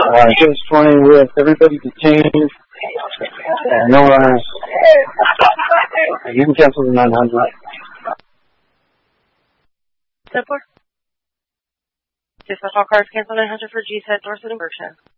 Case 20 with everybody detained. No runners. You can cancel the 900. Step 4. Dispatch all cars cancel 900 for G-Set, Dorset, and Berkshire.